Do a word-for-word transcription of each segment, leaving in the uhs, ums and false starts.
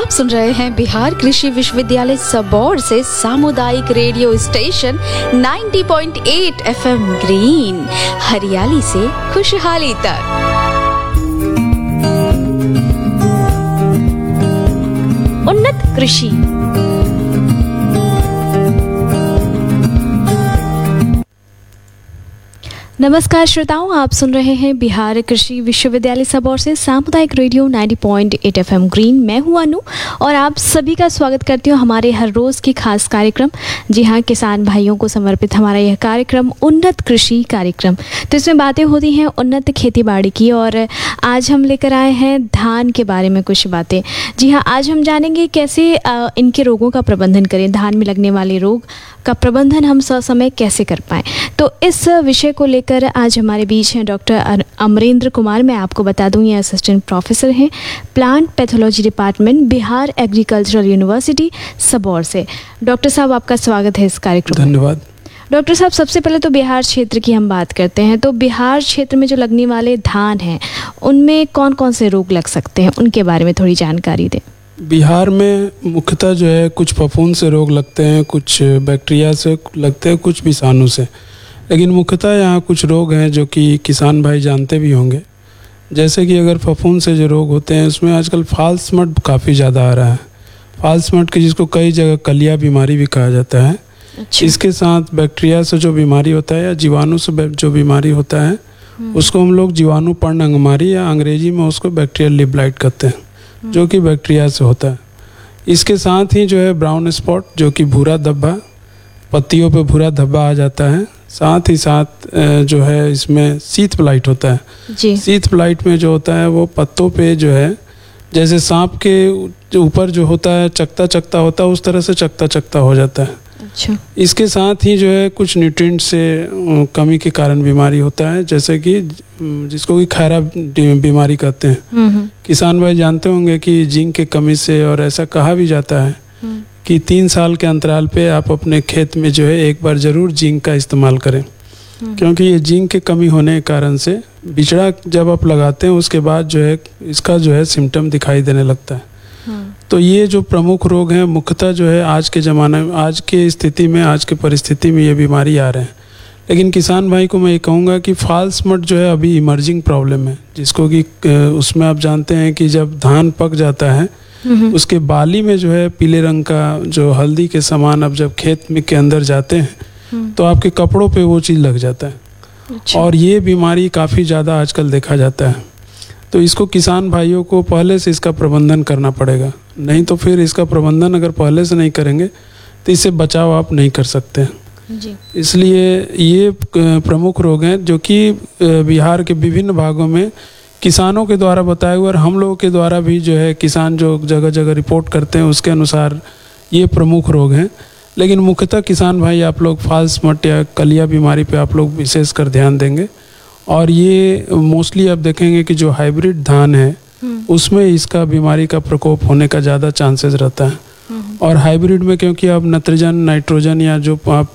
आप सुन रहे हैं बिहार कृषि विश्वविद्यालय सबौर से सामुदायिक रेडियो स्टेशन नब्बे पॉइंट आठ एफएम ग्रीन, हरियाली से खुशहाली तक। उन्नत कृषि। नमस्कार श्रोताओं, आप सुन रहे हैं बिहार कृषि विश्वविद्यालय सबौर से सामुदायिक रेडियो नब्बे पॉइंट आठ एफएम ग्रीन। मैं हूं अनु और आप सभी का स्वागत करती हूं हमारे हर रोज़ की खास कार्यक्रम, जी हां, किसान भाइयों को समर्पित हमारा यह कार्यक्रम उन्नत कृषि कार्यक्रम। तो इसमें बातें होती हैं उन्नत खेती बाड़ी की, और आज हम लेकर आए हैं धान के बारे में कुछ बातें। जी हाँ, आज हम जानेंगे कैसे इनके रोगों का प्रबंधन करें, धान में लगने वाले रोग का प्रबंधन हम ससमय कैसे कर पाएँ। तो इस विषय को लेकर आज हमारे बीच हैं डॉक्टर अमरेंद्र कुमार। मैं आपको बता दूं, ये असिस्टेंट प्रोफेसर हैं plant pathology department, Bihar agricultural university Sabour से। डॉक्टर साहब, आपका स्वागत है इस कार्यक्रम में। धन्यवाद। डॉक्टर साहब, सबसे पहले तो बिहार क्षेत्र की हम बात करते हैं। तो बिहार क्षेत्र में जो लगने वाले धान हैं, उनमें कौन कौन से रोग लग सकते हैं, उनके बारे में थोड़ी जानकारी दें। बिहार में मुख्यतः जो है कुछ फफूंद से रोग लगते हैं, कुछ बैक्टीरिया से लगते हैं, कुछ विषाणु से। लेकिन मुख्यतः यहाँ कुछ रोग हैं जो कि किसान भाई जानते भी होंगे। जैसे कि अगर फफूंद से जो रोग होते हैं, उसमें आजकल फॉल्स मड काफ़ी ज़्यादा आ रहा है। फॉल्स मड की जिसको कई जगह कलिया बीमारी भी कहा जाता है। अच्छा। इसके साथ बैक्टीरिया से जो बीमारी होता है या जीवाणु से जो बीमारी होता है, उसको हम लोग जीवाणु पर्ण अंगमारी या अंग्रेजी में उसको बैक्टीरियल लिव ब्लाइट कहते हैं, जो कि बैक्टीरिया से होता है। इसके साथ ही जो है ब्राउन स्पॉट, जो कि भूरा धब्बा, पत्तियों पे भूरा धब्बा आ जाता है। साथ ही साथ जो है इसमें शीत ब्लाइट होता है जी। शीत ब्लाइट में जो होता है वो पत्तों पे जो है जैसे सांप के जो ऊपर जो होता है चकता चकता होता है, उस तरह से चकता चकता हो जाता है। अच्छा। इसके साथ ही जो है कुछ न्यूट्रिएंट से कमी के कारण बीमारी होता है, जैसे कि जिसको कि खैरा बीमारी कहते हैं। किसान भाई जानते होंगे कि जिंक के कमी से, और ऐसा कहा भी जाता है कि तीन साल के अंतराल पे आप अपने खेत में जो है एक बार ज़रूर जिंक का इस्तेमाल करें, क्योंकि ये जिंक के कमी होने के कारण से बिचड़ा जब आप लगाते हैं उसके बाद जो है इसका जो है सिम्टम दिखाई देने लगता है। तो ये जो प्रमुख रोग हैं मुख्यतः जो है आज के ज़माने में, आज के स्थिति में, आज के परिस्थिति में ये बीमारी आ रहे हैं। लेकिन किसान भाई को मैं ये कहूँगा कि फॉल्स मड जो है अभी इमर्जिंग प्रॉब्लम है, जिसको कि उसमें आप जानते हैं कि जब धान पक जाता है उसके बाली में जो है पीले रंग का जो हल्दी के समान अब जब खेत में के अंदर जाते हैं तो आपके कपड़ों पे वो चीज़ लग जाता है। अच्छा। और ये बीमारी काफ़ी ज़्यादा आजकल देखा जाता है। तो इसको किसान भाइयों को पहले से इसका प्रबंधन करना पड़ेगा, नहीं तो फिर इसका प्रबंधन अगर पहले से नहीं करेंगे तो इससे बचाव आप नहीं कर सकते हैं जी। इसलिए ये प्रमुख रोग हैं जो कि बिहार के विभिन्न भागों में किसानों के द्वारा बताए हुए और हम लोगों के द्वारा भी जो है किसान जो जगह जगह रिपोर्ट करते हैं उसके अनुसार ये प्रमुख रोग हैं। लेकिन मुख्यतः किसान भाई आप लोग फॉल्स मट या कलिया बीमारी पे आप लोग विशेष कर ध्यान देंगे। और ये मोस्टली आप देखेंगे कि जो हाइब्रिड धान है उसमें इसका बीमारी का प्रकोप होने का ज़्यादा चांसेस रहता है। और हाइब्रिड में क्योंकि आप नाइट्रोजन नाइट्रोजन या जो आप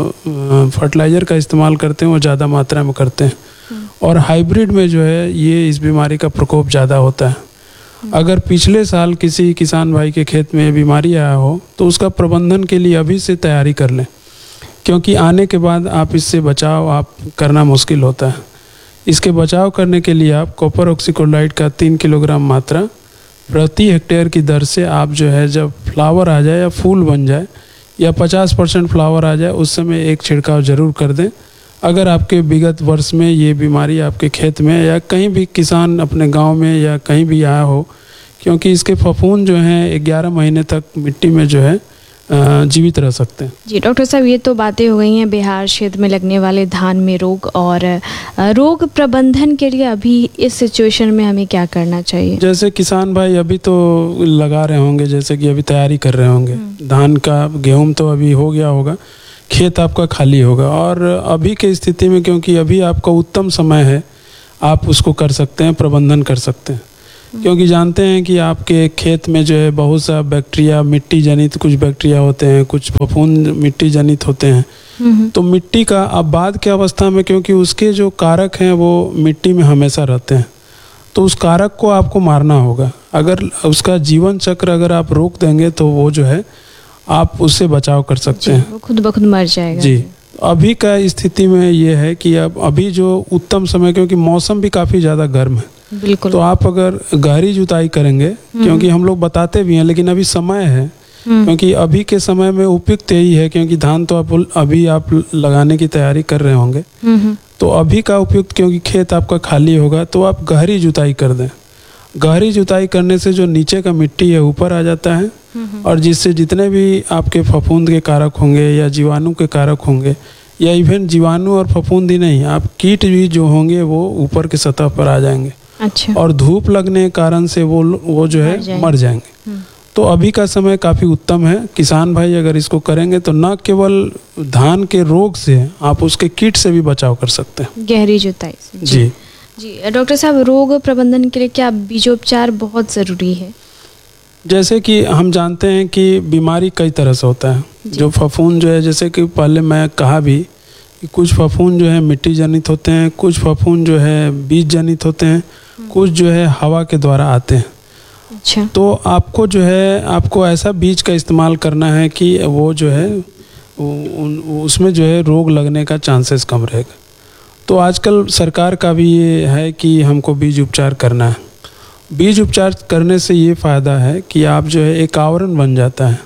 फर्टिलाइज़र का इस्तेमाल करते हैं वो ज़्यादा मात्रा में करते हैं, और हाइब्रिड में जो है ये इस बीमारी का प्रकोप ज़्यादा होता है। अगर पिछले साल किसी किसान भाई के खेत में बीमारी आया हो तो उसका प्रबंधन के लिए अभी से तैयारी कर लें, क्योंकि आने के बाद आप इससे बचाव आप करना मुश्किल होता है। इसके बचाव करने के लिए आप कॉपर ऑक्सीक्लोराइड का तीन किलोग्राम मात्रा प्रति हेक्टेयर की दर से आप जो है जब फ्लावर आ जाए या फूल बन जाए या पचास परसेंट फ्लावर आ जाए उस समय एक छिड़काव ज़रूर कर दें। अगर आपके विगत वर्ष में ये बीमारी आपके खेत में या कहीं भी किसान अपने गांव में या कहीं भी आया हो, क्योंकि इसके फफूंद जो हैं ग्यारह महीने तक मिट्टी में जो है जीवित रह सकते हैं। जी डॉक्टर साहब, ये तो बातें हो गई हैं बिहार क्षेत्र में लगने वाले धान में रोग, और रोग प्रबंधन के लिए अभी इस सिचुएशन में हमें क्या करना चाहिए। जैसे किसान भाई अभी तो लगा रहे होंगे, जैसे कि अभी तैयारी कर रहे होंगे धान का, गेहूँ तो अभी हो गया होगा, खेत आपका खाली होगा। और अभी के स्थिति में क्योंकि अभी आपका उत्तम समय है, आप उसको कर सकते हैं, प्रबंधन कर सकते हैं, क्योंकि जानते हैं कि आपके खेत में जो है बहुत सा बैक्टीरिया, मिट्टी जनित कुछ बैक्टीरिया होते हैं, कुछ फफूंद मिट्टी जनित होते हैं। तो मिट्टी का अब बाद के अवस्था में क्योंकि उसके जो कारक हैं वो मिट्टी में हमेशा रहते हैं, तो उस कारक को आपको मारना होगा। अगर उसका जीवन चक्र अगर आप रोक देंगे तो वो जो है आप उससे बचाव कर सकते हैं, वो खुद ब खुद मर जाएगा। जी। अभी का स्थिति में ये है कि अब अभी जो उत्तम समय, क्योंकि मौसम भी काफ़ी ज़्यादा गर्म है, बिल्कुल। तो आप अगर गहरी जुताई करेंगे, क्योंकि हम लोग बताते भी हैं लेकिन अभी समय है, क्योंकि अभी के समय में उपयुक्त यही है, क्योंकि धान तो आप अभी आप लगाने की तैयारी कर रहे होंगे, तो अभी का उपयुक्त, क्योंकि खेत आपका खाली होगा, तो आप गहरी जुताई कर दें। गहरी जुताई करने से जो नीचे का मिट्टी है ऊपर आ जाता है, और जिससे जितने भी आपके फफूंद के कारक होंगे या जीवाणु के कारक होंगे, या इवन जीवाणु और फफूंद ही नहीं, आप कीट भी जो होंगे वो ऊपर के सतह पर आ जाएंगे। अच्छा। और धूप लगने के कारण से वो वो जो है जाएंगे। मर जाएंगे। तो अभी का समय काफ़ी उत्तम है। किसान भाई अगर इसको करेंगे तो न केवल धान के रोग से, आप उसके कीट से भी बचाव कर सकते हैं, गहरी जुताई से। जी जी डॉक्टर साहब, रोग प्रबंधन के लिए क्या बीजोपचार बहुत ज़रूरी है? जैसे कि हम जानते हैं कि बीमारी कई तरह से होता है। जो फफूंद जो है, जैसे कि पहले मैं कहा भी कि कुछ फफूंद जो है मिट्टी जनित होते हैं, कुछ फफूंद जो है बीज जनित होते हैं, कुछ जो है हवा के द्वारा आते हैं। अच्छा। तो आपको जो है आपको ऐसा बीज का इस्तेमाल करना है कि वो जो है उसमें जो है रोग लगने का चांसेस कम रहेगा। तो आजकल सरकार का भी ये है कि हमको बीज उपचार करना है। बीज उपचार करने से ये फ़ायदा है कि आप जो है एक आवरण बन जाता है,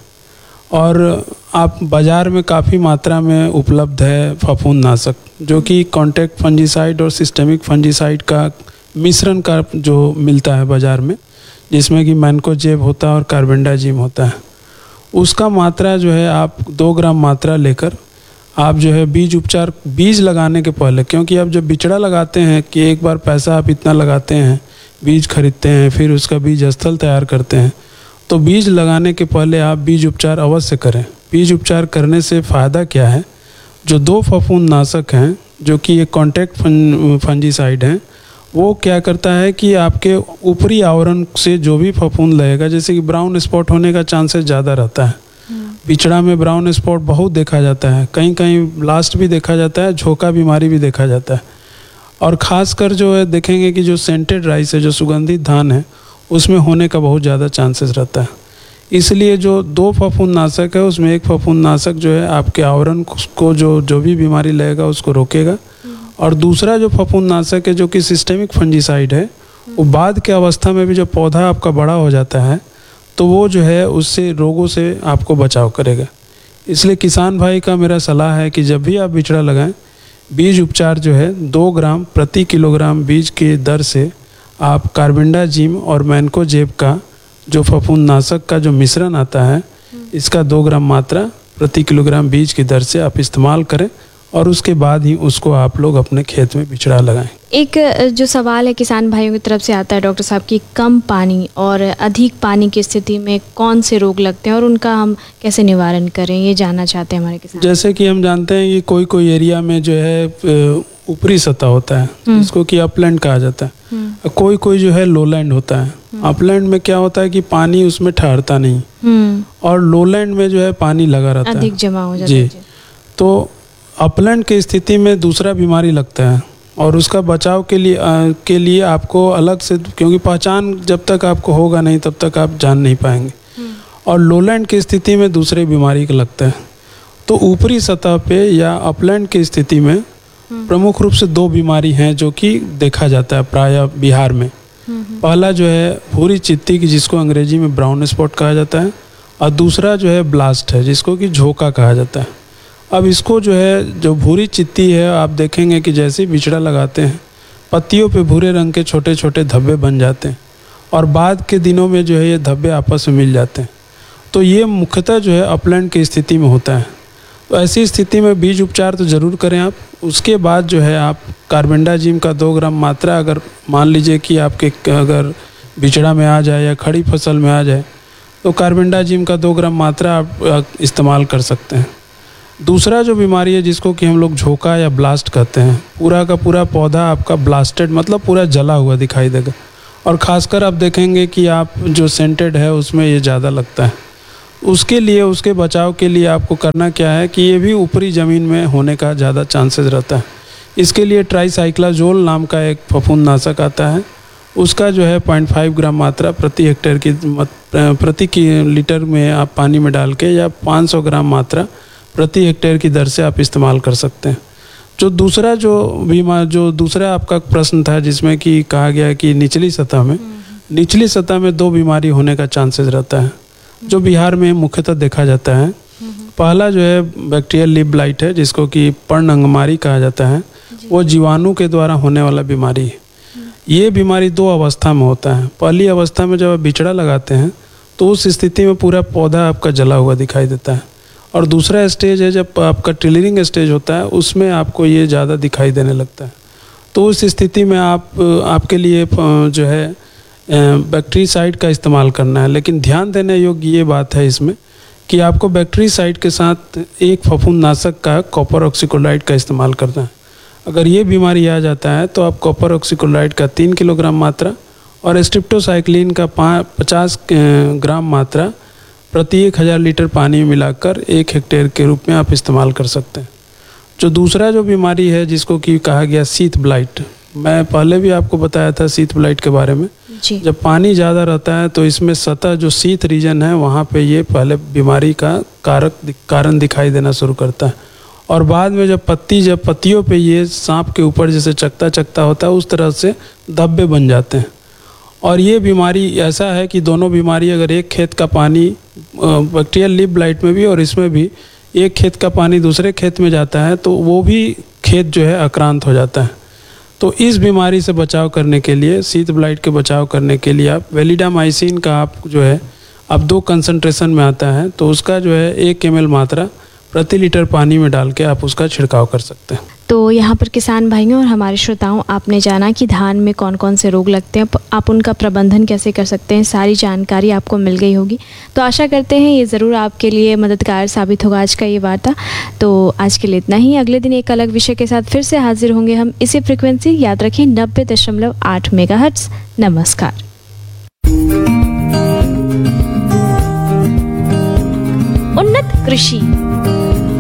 और आप बाज़ार में काफ़ी मात्रा में उपलब्ध है फफूंदनाशक, जो कि कॉन्टैक्ट फंजीसाइड और सिस्टेमिक फंजीसाइड का मिश्रण का जो मिलता है बाज़ार में, जिसमें कि मैनकोजेब होता है और कार्बेंडाजिम होता है। उसका मात्रा जो है आप दो ग्राम मात्रा लेकर आप जो है बीज उपचार, बीज लगाने के पहले, क्योंकि आप जब बिचड़ा लगाते हैं कि एक बार पैसा आप इतना लगाते हैं, बीज खरीदते हैं, फिर उसका बीज स्थल तैयार करते हैं, तो बीज लगाने के पहले आप बीज उपचार अवश्य करें। बीज उपचार करने से फ़ायदा क्या है, जो दो फफूंदनाशक हैं जो कि एक कॉन्टैक्ट फंजीसाइड हैं, वो क्या करता है कि आपके ऊपरी आवरण से जो भी फफूंद लगेगा, जैसे कि ब्राउन स्पॉट होने का चांसेस ज़्यादा रहता है। बिचड़ा में ब्राउन स्पॉट बहुत देखा जाता है, कहीं कहीं ब्लास्ट भी देखा जाता है, झोंका बीमारी भी देखा जाता है। और ख़ासकर जो है देखेंगे कि जो सेंटेड राइस है, जो सुगंधित धान है, उसमें होने का बहुत ज़्यादा चांसेस रहता है। इसलिए जो दो फफूंदनाशक है उसमें एक फफूंदनाशक जो है आपके आवरण को जो जो भी बीमारी लगेगा उसको रोकेगा, और दूसरा जो फफूंदनाशक है जो कि सिस्टेमिक फंजीसाइड है, वो बाद के अवस्था में भी जब पौधा आपका बड़ा हो जाता है तो वो जो है उससे रोगों से आपको बचाव करेगा। इसलिए किसान भाई का मेरा सलाह है कि जब भी आप बिचड़ा लगाएं, बीज उपचार जो है दो ग्राम प्रति किलोग्राम बीज के दर से आप कार्बेंडाजिम और मैनकोजेब का जो फफूंदनाशक का जो मिश्रण आता है, इसका दो ग्राम मात्रा प्रति किलोग्राम बीज की दर से आप इस्तेमाल करें, और उसके बाद ही उसको आप लोग अपने खेत में बिचड़ा लगाएं। एक जो सवाल है किसान भाइयों की तरफ से आता है डॉक्टर साहब कि कम पानी और अधिक पानी की स्थिति में कौन से रोग लगते हैं और उनका हम कैसे निवारण करें, ये जानना चाहते हैं हमारे किसान। जैसे कि हम जानते हैं कि कोई कोई एरिया में जो है ऊपरी सतह होता है, जिसको कि अपलैंड कहा जाता है, कोई कोई जो है लोलैंड होता है। अपलैंड में क्या होता है कि पानी उसमें ठहरता नहीं, और लोलैंड में जो है पानी लगा रहता है, अधिक जमा हो जाता है। जी। तो अपलैंड की स्थिति में दूसरा बीमारी लगता है, और उसका बचाव के लिए आ, के लिए आपको अलग से, क्योंकि पहचान जब तक आपको होगा नहीं तब तक आप जान नहीं पाएंगे, और लोलैंड की स्थिति में दूसरे बीमारी का लगता है। तो ऊपरी सतह पे या अपलैंड की स्थिति में प्रमुख रूप से दो बीमारी हैं जो कि देखा जाता है प्रायः बिहार में। पहला जो है भूरी चित्ती की, जिसको अंग्रेजी में ब्राउन स्पॉट कहा जाता है, और दूसरा जो है ब्लास्ट है, जिसको कि झोंका कहा जाता है। अब इसको जो है, जो भूरी चित्ती है, आप देखेंगे कि जैसे ही बिचड़ा लगाते हैं पत्तियों पे भूरे रंग के छोटे छोटे धब्बे बन जाते हैं, और बाद के दिनों में जो है ये धब्बे आपस में मिल जाते हैं। तो ये मुख्यतः जो है अपलैंड की स्थिति में होता है। तो ऐसी स्थिति में बीज उपचार तो ज़रूर करें आप। उसके बाद जो है आप कार्बेंडाजिम का दो ग्राम मात्रा, अगर मान लीजिए कि आपके अगर बिचड़ा में आ जाए या खड़ी फसल में आ जाए, तो कार्बेंडाजिम का दो ग्राम मात्रा आप इस्तेमाल कर सकते हैं। दूसरा जो बीमारी है जिसको कि हम लोग झोंका या ब्लास्ट कहते हैं, पूरा का पूरा पौधा आपका ब्लास्टेड मतलब पूरा जला हुआ दिखाई देगा, और ख़ासकर आप देखेंगे कि आप जो सेंटेड है उसमें ये ज़्यादा लगता है। उसके लिए, उसके बचाव के लिए आपको करना क्या है कि ये भी ऊपरी ज़मीन में होने का ज़्यादा चांसेस रहता है। इसके लिए ट्राईसाइक्लाजोल नाम का एक फफूंदनाशक आता है, उसका जो है पॉइंट फाइव ग्राम मात्रा प्रति हेक्टेयर की प्रति की लीटर में आप पानी में डाल के या पाँच सौ ग्राम मात्रा प्रति हेक्टेयर की दर से आप इस्तेमाल कर सकते हैं। जो दूसरा जो बीमार जो दूसरा आपका प्रश्न था जिसमें कि कहा गया कि निचली सतह में निचली सतह में दो बीमारी होने का चांसेस रहता है जो बिहार में मुख्यतः देखा जाता है। पहला जो है बैक्टीरियल लीफ ब्लाइट है जिसको कि पर्ण अंगमारी कहा जाता है। वो जीवाणु के द्वारा होने वाला बीमारी है। ये बीमारी दो अवस्था में होता है। पहली अवस्था में जब आप बिचड़ा लगाते हैं तो उस स्थिति में पूरा पौधा आपका जला हुआ दिखाई देता है, और दूसरा स्टेज है जब आपका टिलरिंग स्टेज होता है, उसमें आपको ये ज़्यादा दिखाई देने लगता है। तो उस स्थिति में आप आपके लिए जो है बैक्टीरिसाइड का इस्तेमाल करना है। लेकिन ध्यान देने योग्य ये बात है इसमें कि आपको बैक्टीरिसाइड के साथ एक फफूंदनाशक का कॉपर ऑक्सीक्लोराइड का इस्तेमाल करना है। अगर ये बीमारी आ जाता है तो आप कॉपर ऑक्सीक्लोराइड का तीन किलोग्राम मात्रा और स्ट्रिप्टोसाइक्लिन का पचास ग्राम मात्रा प्रति एक हज़ार लीटर पानी में मिलाकर एक हेक्टेयर के रूप में आप इस्तेमाल कर सकते हैं। जो दूसरा जो बीमारी है जिसको कि कहा गया शीत ब्लाइट, मैं पहले भी आपको बताया था शीत ब्लाइट के बारे में। जब पानी ज़्यादा रहता है तो इसमें सतह जो शीत रीजन है वहाँ पे ये पहले बीमारी का कारक कारण दिखाई देना शुरू करता है, और बाद में जब पत्ती जब पत्तियों पे ये सांप के ऊपर जैसे चकता चकता होता है उस तरह से धब्बे बन जाते हैं। और ये बीमारी ऐसा है कि दोनों बीमारी अगर एक खेत का पानी बैक्टीरियल लीफ ब्लाइट में भी और इसमें भी एक खेत का पानी दूसरे खेत में जाता है तो वो भी खेत जो है आक्रांत हो जाता है। तो इस बीमारी से बचाव करने के लिए, शीत ब्लाइट के बचाव करने के लिए आप वेलिडामाइसिन का आप जो है अब दो कंसंट्रेशन में आता है तो उसका जो है एक एम एल मात्रा प्रति लीटर पानी में डाल के आप उसका छिड़काव कर सकते हैं। तो यहाँ पर किसान भाइयों और हमारे श्रोताओं, आपने जाना कि धान में कौन कौन से रोग लगते हैं, आप उनका प्रबंधन कैसे कर सकते हैं, सारी जानकारी आपको मिल गई होगी। तो आशा करते हैं ये ज़रूर आपके लिए मददगार साबित होगा आज का ये वार्ता। तो आज के लिए इतना ही। अगले दिन एक अलग विषय के साथ फिर से हाजिर होंगे हम इसी फ्रिक्वेंसी, याद रखें नब्बे दशमलव आठ मेगाहर्ट्ज़। नमस्कार। उन्नत कृषि